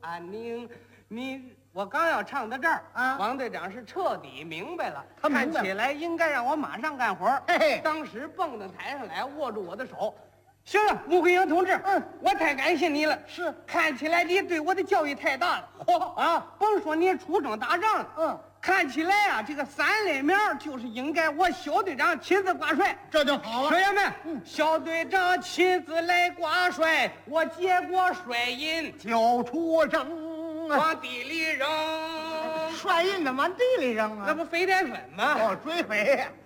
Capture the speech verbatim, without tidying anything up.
安宁。你我刚要唱到这儿啊， 王队长是彻底明白了， 他明白了看起来应该让我马上干活。 嘿嘿当时蹦到台上来，握住我的手。行了，穆桂英同志， 嗯， 我太感谢你了。 是， 看起来你对我的教育太大了。嚯啊，甭说你出征打仗了， 嗯， 看起来啊，这个三类苗就是应该我小队长亲自挂帅， 这就好了。 学员们， 嗯， 小队长亲自来挂帅，我接过帅印就出征啊， 往地里扔， 帅印的往地里扔啊， 那不肥淀粉吗？ 哦，追肥呀。